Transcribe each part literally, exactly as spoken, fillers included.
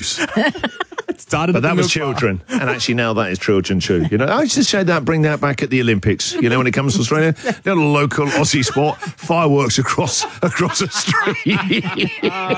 abuse. Started but that was children, and actually now that is children too. You know, I used to say that, bring that back at the Olympics. You know, when it comes to Australia, little local Aussie sport, fireworks across across a street.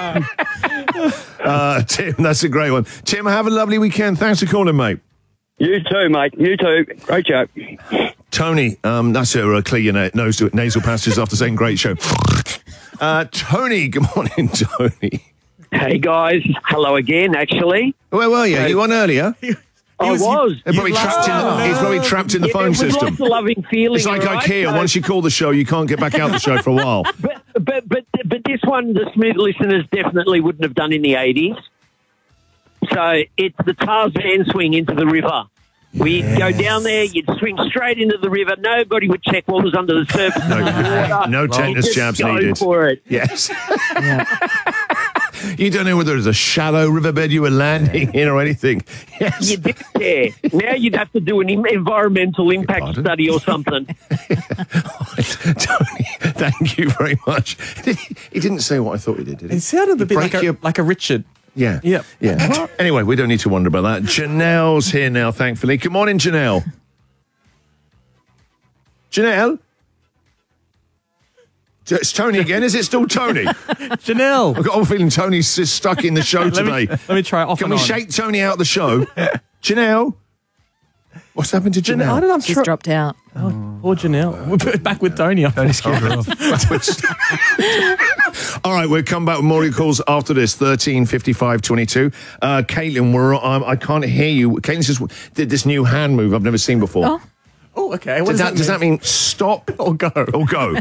uh, Tim, that's a great one. Tim, have a lovely weekend. Thanks for calling, mate. You too, mate. You too. Great show. Tony, um, that's a uh, clear your na- nose to nasal passages after saying great show. Uh, Tony, good morning, Tony. Hey, guys. Hello again, actually. Where were you? You on earlier? I was. was. He's probably, trapped in the, he's probably trapped in the yeah, phone system. Lots of loving feeling. It's like right? IKEA. So, Once you call the show, you can't get back out the show for a while. But, but, but, but this one, the Smooth listeners definitely wouldn't have done in the eighties. So it's the Tarzan swing into the river. We'd yes. go down there, you'd swing straight into the river. Nobody would check what was under the surface. No, no tetanus jabs go needed. For it. Yes. Yeah. You don't know whether it's a shallow riverbed you were landing in or anything. Yes. You did there. Now you'd have to do an environmental impact study or something. Tony, thank you very much. He didn't say what I thought he did, did he? It sounded a bit like a, your... like a Richard. Yeah. Yep. Yeah. Anyway, we don't need to wonder about that. Janelle's here now, thankfully. Good morning, Janelle. Janelle? It's Tony again. Is it still Tony? Janelle. I've got a feeling Tony's stuck in the show let today. Me, let me try it off Can and we on. shake Tony out of the show? Janelle? What's happened to Janelle? I don't know. I'm She's tr- dropped out. Oh, poor Janelle. We're back with Tony. Tony scared her off. All right, we'll come back with more calls after this. thirteen fifty-five twenty-two. Uh, Caitlin, we're, um, I can't hear you. Caitlin just did this new hand move I've never seen before. Oh, oh okay. What does, does, that, that does that mean stop or go? Or go?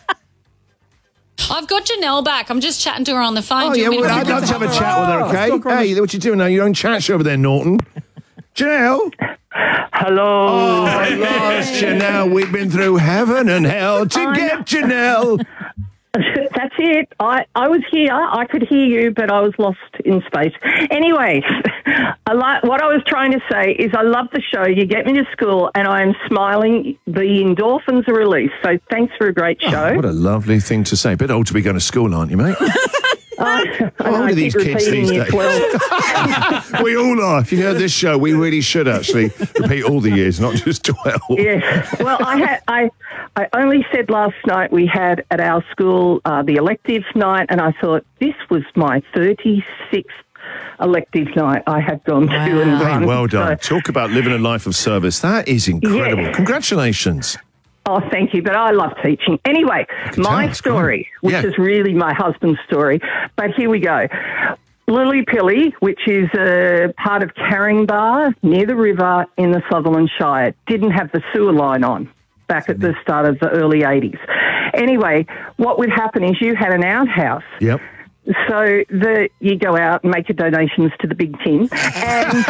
I've got Janelle back. I'm just chatting to her on the phone. Oh, Do yeah, you want me well, to I'd put love to have a her chat on? with her, okay? Hey, what you doing now? Your own chat show over there, Norton. Janelle? Hello. Oh, at last, Janelle. We've been through heaven and hell to I get Janelle. That's it. I, I was here. I could hear you, but I was lost in space. Anyway, I like, what I was trying to say is I love the show. You get me to school, and I am smiling. The endorphins are released. So thanks for a great show. Oh, what a lovely thing to say. Bit old to be going to school, aren't you, mate? Uh, How old are these kids these days? We all are. If you heard this show, we really should actually repeat all the years, not just twelve. Yeah. Well, I had I I only said last night we had at our school uh, the elective night, and I thought this was my thirty-sixth elective night I had gone to Wow. and Hey, run. well done. So, Talk about living a life of service. That is incredible. Yeah. Congratulations. oh, thank you, but I love teaching. Anyway, my tell, it's story, great. which Yeah. is really my husband's story, but here we go. Lily Pilly, which is a part of Caringbah near the river in the Sutherland Shire, didn't have the sewer line on back at the start of the early eighties. Anyway, what would happen is you had an outhouse. Yep. So the you go out and make your donations to the big tin. And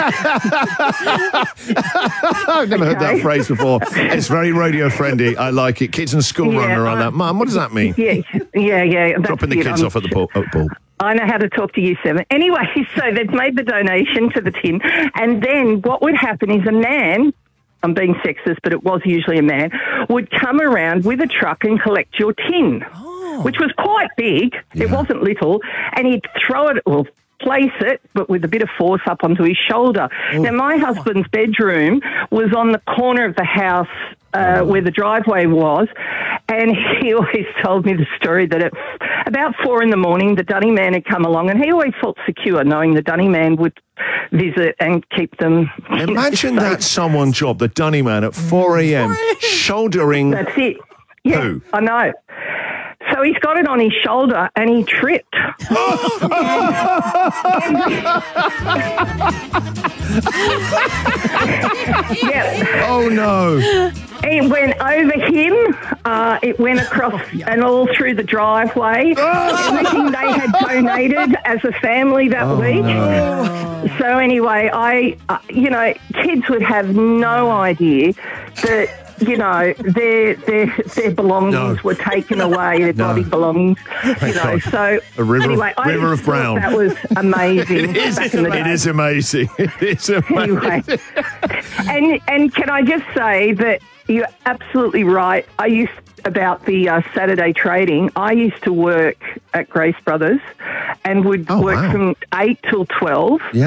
I've never heard that Okay. phrase before. It's very radio friendly. I like it. Kids in school Yeah, running around uh, that. Mum, what does that mean? yeah, yeah, yeah. that's Dropping the it. kids I'm- off at the ball. At ball. I know how to talk to you seven. Anyway, so they've made the donation to the tin, and then what would happen is a man, I'm being sexist, but it was usually a man, would come around with a truck and collect your tin, which was quite big. It Yeah. wasn't little, and he'd throw it or place it, but with a bit of force up onto his shoulder. Now, my husband's bedroom was on the corner of the house uh, where the driveway was, and he always told me the story that at about four in the morning, the dunny man had come along, and he always felt secure knowing the dunny man would visit and keep them. you know, Imagine safe. that someone job, the dunny man at four a.m. shouldering. That's it. Yeah, Who? I know. So he's got it on his shoulder and he tripped. Yeah. Oh no! It went over him, uh, it went across and all through the driveway. Everything they had donated as a family that week. So anyway, I, uh, you know, kids would have no idea that, you know, their their their belongings No. were taken away, their No. body belongings. You Thank know, God. so A river of- anyway, I river just of thought brown. That was amazing. It is. back in the It day. is amazing. It is amazing. Anyway, and and can I just say that you're absolutely right. I used about the uh, Saturday trading. I used to work at Grace Brothers, and would Oh, work wow. from eight till twelve. Yeah.